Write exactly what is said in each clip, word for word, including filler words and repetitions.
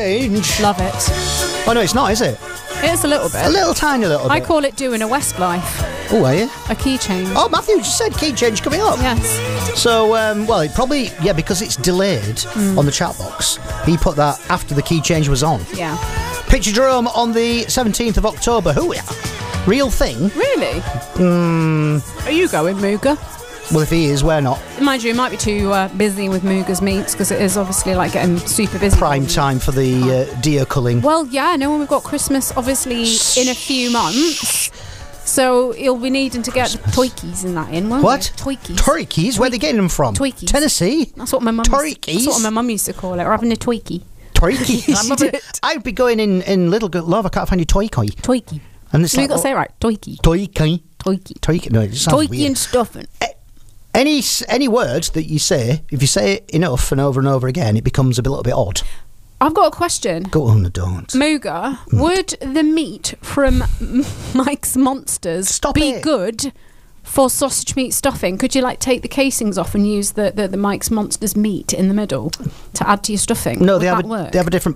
Change. Love it. Oh, no, it's not, is it? It's a little bit. A little tiny little bit. I call it doing a Westlife. Oh, are you? A key change. Oh, Matthew just said key change coming up. Yes. So, um, well, it probably, yeah, because it's delayed mm. on the chat box, he put that after the key change was on. Yeah. Picture Jerome on the seventeenth of October. Who? Real thing? Really? Mm. Are you going, Mooga? Well, if he is, we're not. Mind you, he might be too uh, busy with Mooga's meets because it is obviously like getting super busy. Prime time for the uh, deer culling. Well, yeah, no, we've got Christmas obviously in a few months. So he'll be needing to get toikies and that in, won't What? we? Toikies. Toikies? Where are they getting them from? Toikies. Tennessee? That's what my mum used, that's what my mum used to call it. We're having a toikie. Toikies? I love it. I'd be going in, in Little Good Love, I can't find your toikoi. Toikie. And it's no, like, you got to say it right. Toikie. Toikie. Toikie. Toikie. No, it sounds Toikie weird. and stuffing. Any any words that you say, if you say it enough and over and over again, it becomes a little bit odd. I've got a question. Go on, don't. Mooga, mm. would the meat from Mike's Monsters Stop be it. good for sausage meat stuffing? Could you like take the casings off and use the, the, the Mike's Monsters meat in the middle to add to your stuffing? No, would they have, that a, work? they have a different...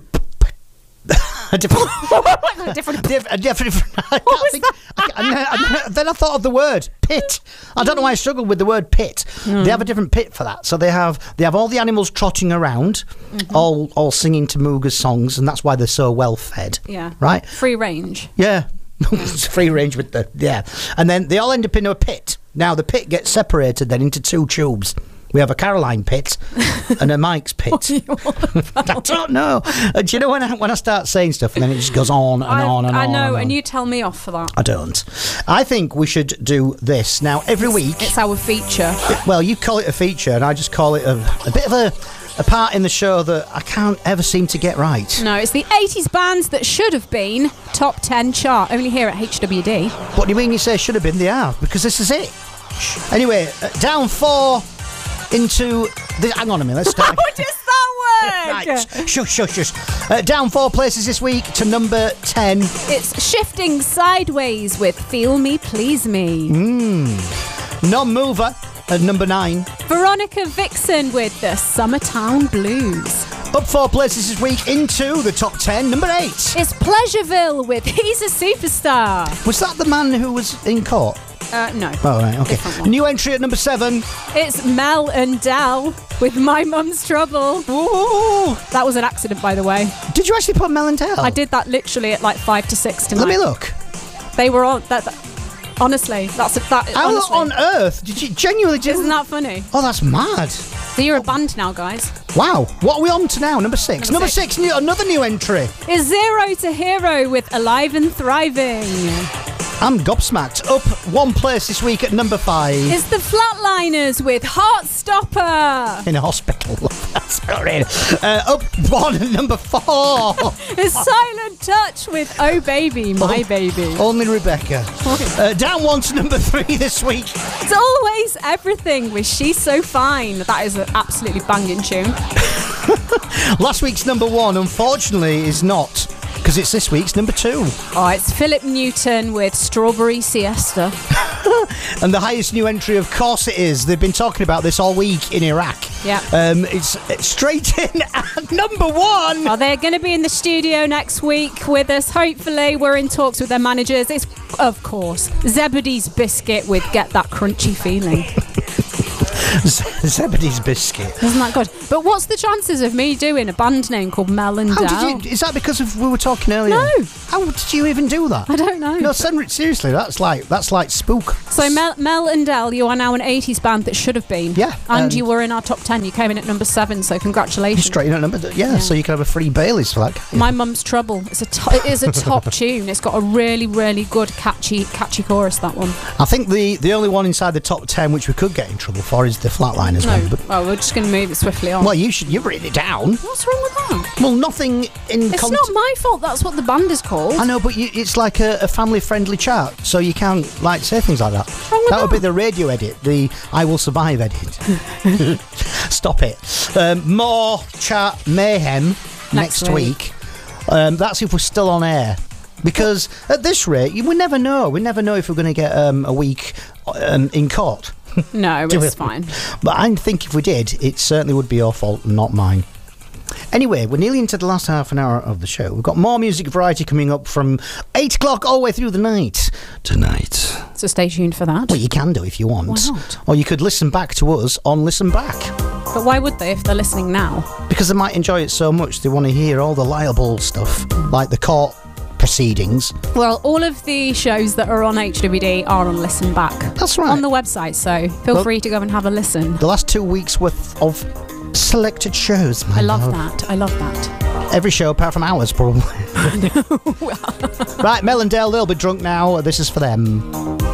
a different... a different... a different... A different I what was think, that? I, I, I, then I thought of the word pit. I don't know why I struggled with the word pit. Mm. They have a different pit for that. So they have they have all the animals trotting around, mm-hmm. all all singing to Mooga's songs, and that's why they're so well fed. Yeah. Right? Free range. Yeah. It's free range with the... Yeah. And then they all end up in a pit. Now, the pit gets separated then into two tubes. We have a Caroline pit and a Mike's pit. I don't know. Uh, do you know when I, when I start saying stuff and then it just goes on and I, on and I on? I know, and, and you tell me off for that. I don't. I think we should do this. Now, every week... It's our feature. It, well, you call it a feature and I just call it a, a bit of a, a part in the show that I can't ever seem to get right. No, it's the eighties bands that should have been top ten chart, only here at H W D. What do you mean you say should have been? They are, because this is it. Anyway, uh, down four... into the, hang on a minute, let's start. How does that work? Right, shush, shush, shush. Uh, down four places this week to number ten. It's shifting sideways with Feel Me, Please Me. Mm. Non-mover at number nine. Veronica Vixen with the Summertown Blues. Up four places this week into the top ten, number eight. It's Pleasureville with He's a Superstar. Was that the man who was in court? Uh, no. Oh, right, okay. New entry at number seven. It's Mel and Dal with My Mum's Trouble. Ooh. That was an accident, by the way. Did you actually put Mel and Dal? I did that literally at like five to six tonight. Let me look. They were on... That, that, honestly, that's... A, that, How honestly. on earth did you genuinely do... Isn't that funny? Oh, that's mad. So you're a band now, guys. Wow. What are we on to now? Number six. Number Number six. six, new, another new entry. It's Zero to Hero with Alive and Thriving. I'm gobsmacked. Up one place this week at number five. It's the Flatliners with Heartstopper. In a hospital. That's not really. Uh, up one at number four. It's Silent Touch with Oh Baby, My oh, Baby. Only Rebecca. Uh, down one to number three this week. It's Always Everything with She's So Fine. That is an absolutely banging tune. Last week's number one, unfortunately, is not, because it's this week's number two. Oh, it's Philip Newton with Strawberry Siesta. And the highest new entry, of course it is. They've been talking about this all week in Iraq. Yeah. Um, it's, it's straight in at number one. Oh, they're going to be in the studio next week with us. Hopefully, we're in talks with their managers. It's, of course, Zebedee's Biscuit with Get That Crunchy Feeling. Zebedee's Biscuit. Isn't that good? But what's the chances of me doing a band name called Mel and Dal? How did you, is that because of we were talking earlier? No. How did you even do that? I don't know. No, seriously, that's like that's like spook. So Mel, Mel and Dal, you are now an eighties band that should have been. Yeah. And, and you were in our top ten. You came in at number seven, so congratulations. Straight in at number yeah, yeah, so you can have a free Baileys for that. My Mum's Trouble. It's a to- it is a top tune. It's got a really, really good catchy catchy chorus, that one. I think the, the only one inside the top ten which we could get in trouble for is the Flatliners no. one. But well, we're just going to move it swiftly on. Well, you should you've written it down. What's wrong with that? Well, nothing in It's cont- not my fault. That's what the band is called. I know, but you, it's like a, a family-friendly chart, so you can't like say things like that. What's wrong with that that? would be the radio edit, the I Will Survive edit. Stop it. Um, more chart mayhem next, Next week. week. Um, that's if we're still on air. Because at this rate, we never know. We never know if we're going to get um, a week um, in court. No, Do it's it. fine. But I think if we did, it certainly would be your fault and not mine. Anyway, we're nearly into the last half an hour of the show. We've got more music variety coming up from eight o'clock all the way through the night tonight. So stay tuned for that. Well, you can do if you want. Why not? Or you could listen back to us on Listen Back. But why would they if they're listening now? Because they might enjoy it so much they want to hear all the liable stuff, like the court proceedings. Well, all of the shows that are on H W D are on Listen Back. That's right. On the website, so feel Well, free to go and have a listen. The last two weeks worth of selected shows, my I love love. that. I love that. Every show apart from ours, probably. Right, Mel and Dale, they'll be drunk now. This is for them.